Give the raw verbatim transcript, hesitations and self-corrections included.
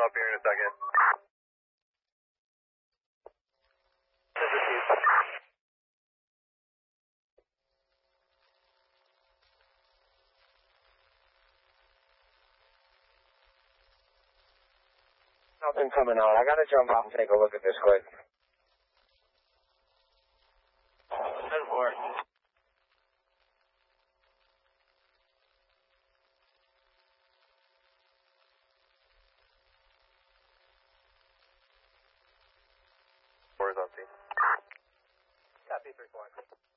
up here in a second. Nothing coming out. I gotta jump out and take a look at this quick. ten four. Four is on scene. Copy three four.